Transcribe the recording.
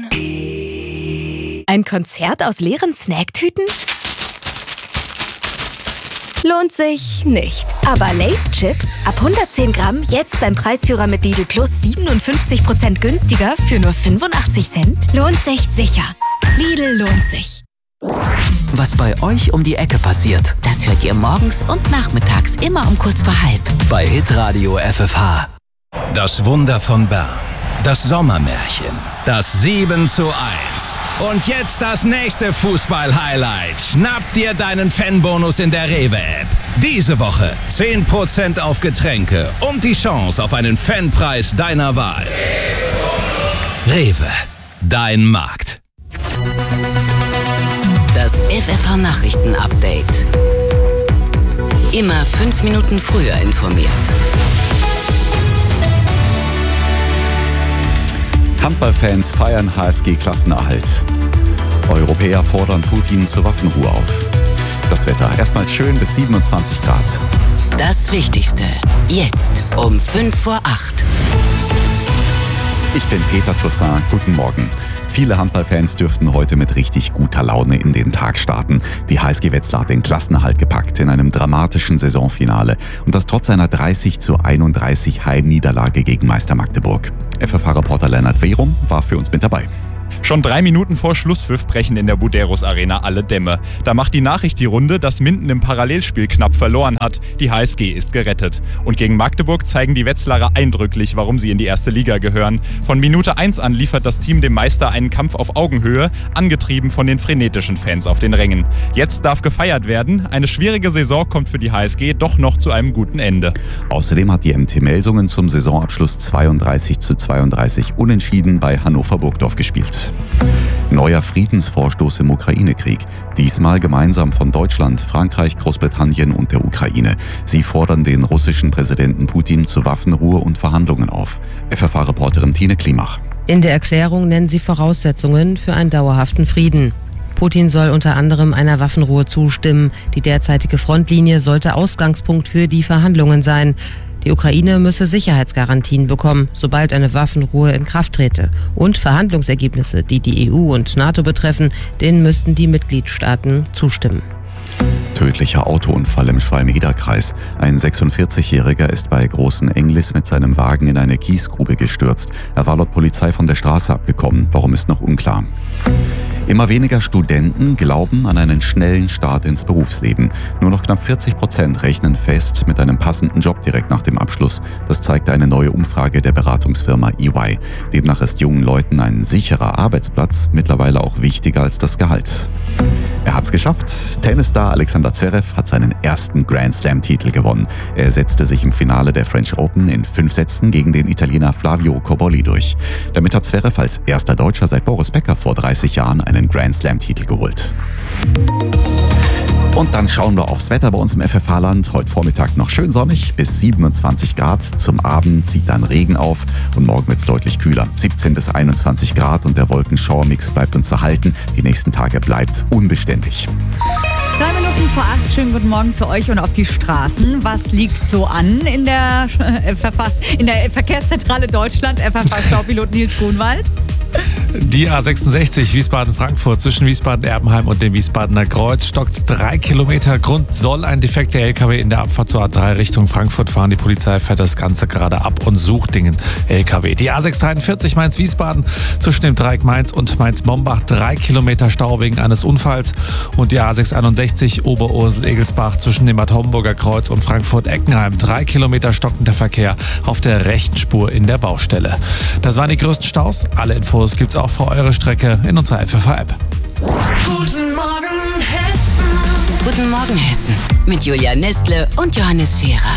Ein Konzert aus leeren Snacktüten? Lohnt sich nicht. Aber Lay's Chips ab 110 Gramm jetzt beim Preisführer mit Lidl Plus 57% günstiger für nur 85 Cent? Lohnt sich sicher. Lidl lohnt sich. Was bei euch um die Ecke passiert, das hört ihr morgens und nachmittags immer um kurz vor halb. Bei Hitradio FFH. Das Wunder von Bern. Das Sommermärchen. Das 7:1. Und jetzt das nächste Fußball-Highlight. Schnapp dir deinen Fanbonus in der Rewe-App. Diese Woche 10% auf Getränke und die Chance auf einen Fanpreis deiner Wahl. Rewe, dein Markt. Das FFH-Nachrichten-Update. Immer 5 Minuten früher informiert. Handballfans feiern HSG-Klassenerhalt. Europäer fordern Putin zur Waffenruhe auf. Das Wetter erstmal schön bis 27 Grad. Das Wichtigste jetzt um 7:55. Ich bin Peter Toussaint. Guten Morgen. Viele Handballfans dürften heute mit richtig guter Laune in den Tag starten. Die HSG Wetzlar hat den Klassenerhalt gepackt in einem dramatischen Saisonfinale. Und das trotz einer 30:31 Heimniederlage gegen Meister Magdeburg. FFH-Reporter Lennart Wehrum war für uns mit dabei. Schon 3 Minuten vor Schlusspfiff brechen in der Buderus Arena alle Dämme. Da macht die Nachricht die Runde, dass Minden im Parallelspiel knapp verloren hat. Die HSG ist gerettet. Und gegen Magdeburg zeigen die Wetzlarer eindrücklich, warum sie in die erste Liga gehören. Von Minute 1 an liefert das Team dem Meister einen Kampf auf Augenhöhe, angetrieben von den frenetischen Fans auf den Rängen. Jetzt darf gefeiert werden. Eine schwierige Saison kommt für die HSG doch noch zu einem guten Ende. Außerdem hat die MT Melsungen zum Saisonabschluss 32:32 unentschieden bei Hannover Burgdorf gespielt. Neuer Friedensvorstoß im Ukraine-Krieg. Diesmal gemeinsam von Deutschland, Frankreich, Großbritannien und der Ukraine. Sie fordern den russischen Präsidenten Putin zu Waffenruhe und Verhandlungen auf. FFH-Reporterin Tine Klimach. In der Erklärung nennen sie Voraussetzungen für einen dauerhaften Frieden. Putin soll unter anderem einer Waffenruhe zustimmen. Die derzeitige Frontlinie sollte Ausgangspunkt für die Verhandlungen sein. Die Ukraine müsse Sicherheitsgarantien bekommen, sobald eine Waffenruhe in Kraft trete. Und Verhandlungsergebnisse, die die EU und NATO betreffen, denen müssten die Mitgliedstaaten zustimmen. Tödlicher Autounfall im Schwalm-Eder-Kreis. Ein 46-Jähriger ist bei Großen Englis mit seinem Wagen in eine Kiesgrube gestürzt. Er war laut Polizei von der Straße abgekommen. Warum, ist noch unklar. Immer weniger Studenten glauben an einen schnellen Start ins Berufsleben. Nur noch knapp 40% rechnen fest mit einem passenden Job direkt nach dem Abschluss. Das zeigte eine neue Umfrage der Beratungsfirma EY. Demnach ist jungen Leuten ein sicherer Arbeitsplatz mittlerweile auch wichtiger als das Gehalt. Er hat's geschafft. Tennisstar Alexander Zverev hat seinen ersten Grand Slam-Titel gewonnen. Er setzte sich im Finale der French Open in 5 Sätzen gegen den Italiener Flavio Cobolli durch. Damit hat Zverev als erster Deutscher seit Boris Becker vor 30 Jahren einen Grand Slam-Titel geholt. Und dann schauen wir aufs Wetter bei uns im FFH-Land. Heute Vormittag noch schön sonnig, bis 27 Grad. Zum Abend zieht dann Regen auf und morgen wird es deutlich kühler. 17 bis 21 Grad und der Wolkenschauermix bleibt uns erhalten. Die nächsten Tage bleibt es unbeständig. 3 Minuten vor 8, schönen guten Morgen zu euch und auf die Straßen. Was liegt so an in der Verkehrszentrale Deutschland? FFH-Staupilot Nils Grunwald. Die A66 Wiesbaden-Frankfurt zwischen Wiesbaden-Erbenheim und dem Wiesbadener Kreuz stockt 3 Kilometer. Grund soll ein defekter LKW in der Abfahrt zur A3 Richtung Frankfurt fahren. Die Polizei fährt das Ganze gerade ab und sucht den LKW. Die A643 Mainz-Wiesbaden zwischen dem Dreieck Mainz und Mainz-Mombach 3 Kilometer Stau wegen eines Unfalls. Und die A661 Oberursel-Egelsbach zwischen dem Bad Homburger Kreuz und Frankfurt-Eckenheim 3 Kilometer stockender Verkehr auf der rechten Spur in der Baustelle. Das waren die größten Staus. Alle Infos gibt's auch für eure Strecke in unserer FFH-App. Guten Morgen Hessen. Guten Morgen Hessen mit Julia Nestle und Johannes Scherer.